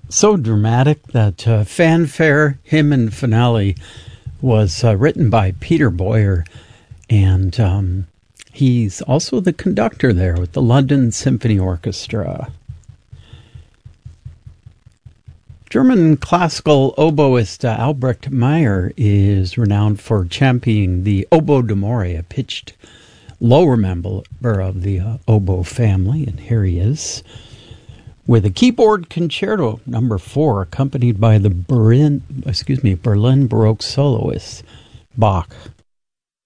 So dramatic that fanfare, hymn, and finale was written by Peter Boyer, and he's also the conductor there with the London Symphony Orchestra. German classical oboist Albrecht Meyer is renowned for championing the oboe d'amore, a pitched lower member of the oboe family, and here he is with a keyboard concerto number 4, accompanied by the Berlin Baroque soloist Bach.